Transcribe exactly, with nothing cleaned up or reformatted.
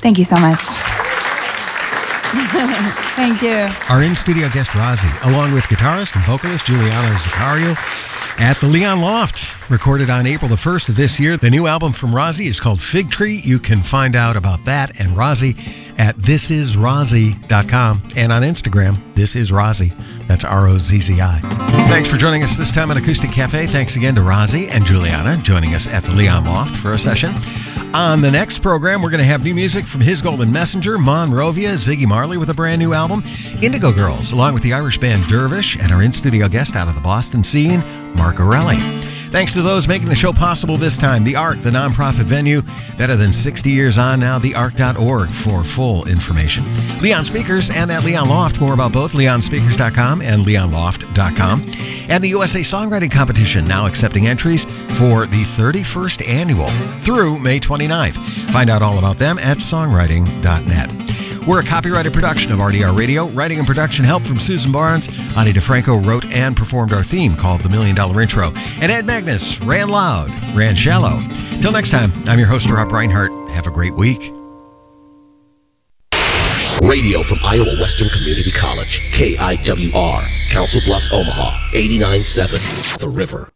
Thank you so much. Thank you. Our in-studio guest, Rozzy, along with guitarist and vocalist Juliana Zaccario at the Leon Loft, recorded on April the first of this year. The new album from Rozzy is called Fig Tree. You can find out about that and Rozzy at this is rozzy dot com and on Instagram, This Is Rozzy. That's R O Z Z I. Thanks for joining us this time on Acoustic Cafe. Thanks again to Rozzy and Juliana joining us at the Leon Loft for a session. On the next program, we're going to have new music from His Golden Messenger, Monrovia, Ziggy Marley with a brand new album, Indigo Girls, along with the Irish band Dervish, and our in-studio guest out of the Boston scene, Mark Orelli. Thanks to those making the show possible this time. The Ark, the nonprofit venue, better than sixty years on now, the ark dot org for full information. Leon Speakers and at Leon Loft, more about both, leon speakers dot com and leon loft dot com. And the U S A Songwriting Competition, now accepting entries for the thirty-first annual through May twenty-ninth. Find out all about them at songwriting dot net. We're a copyrighted production of R D R Radio. Writing and production help from Susan Barnes. Ani DeFranco wrote and performed our theme called The Million Dollar Intro. And Ed Magnus ran loud, ran shallow. Till next time, I'm your host, Rob Reinhart. Have a great week. Radio from Iowa Western Community College, K I W R, Council Bluffs, Omaha, eighty-nine point seven, The River.